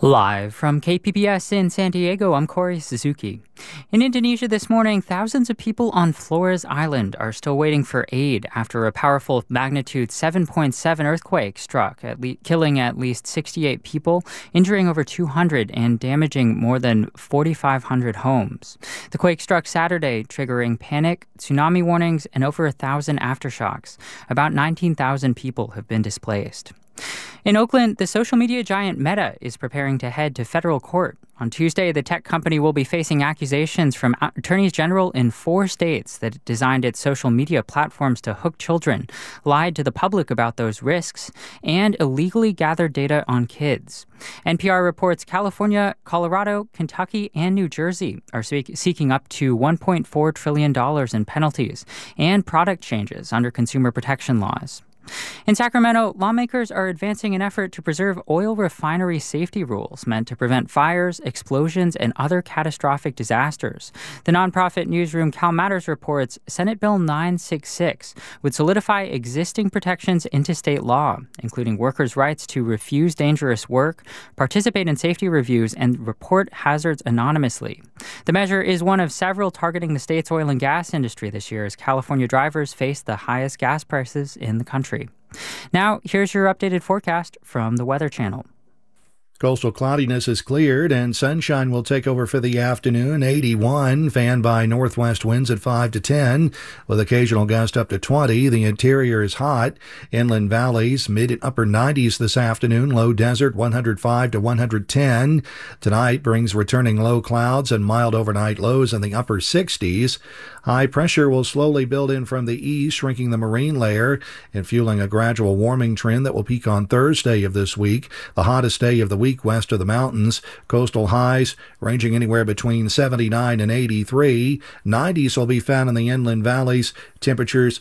Live from KPBS in San Diego, I'm Corey Suzuki. In Indonesia this morning, thousands of people on Flores Island are still waiting for aid after a powerful magnitude 7.7 earthquake struck, killing at least 68 people, injuring over 200, and damaging more than 4,500 homes. The quake struck Saturday, triggering panic, tsunami warnings, and over 1,000 aftershocks. About 19,000 people have been displaced. In Oakland, the social media giant Meta is preparing to head to federal court. On Tuesday, the tech company will be facing accusations from attorneys general in 4 states that it designed its social media platforms to hook children, lied to the public about those risks, and illegally gathered data on kids. NPR reports California, Colorado, Kentucky, and New Jersey are seeking up to $1.4 trillion in penalties and product changes under consumer protection laws. In Sacramento, lawmakers are advancing an effort to preserve oil refinery safety rules meant to prevent fires, explosions, and other catastrophic disasters. The nonprofit newsroom CalMatters reports Senate Bill 966 would solidify existing protections into state law, including workers' rights to refuse dangerous work, participate in safety reviews, and report hazards anonymously. The measure is one of several targeting the state's oil and gas industry this year as California drivers face the highest gas prices in the country. Now, here's your updated forecast from the Weather Channel. Coastal cloudiness is cleared and sunshine will take over for the afternoon. 81, fanned by northwest winds at 5 to 10, with occasional gust up to 20. The interior is hot. Inland valleys, mid and upper 90s this afternoon. Low desert, 105 to 110. Tonight brings returning low clouds and mild overnight lows in the upper 60s. High pressure will slowly build in from the east, shrinking the marine layer and fueling a gradual warming trend that will peak on Thursday of this week, the hottest day of the week west of the mountains. Coastal highs ranging anywhere between 79 and 83. 90s will be found in the inland valleys. Temperatures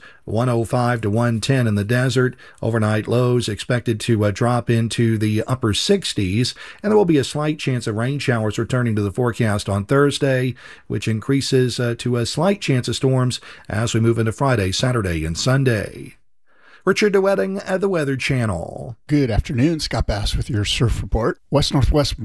105 to 110 in the desert. Overnight lows expected to drop into the upper 60s, and there will be a slight chance of rain showers returning to the forecast on Thursday, which increases to a slight chance of storms as we move into Friday, Saturday, and Sunday. Richard DeWetting at the Weather Channel. Good afternoon. Scott Bass with your surf report. West-northwest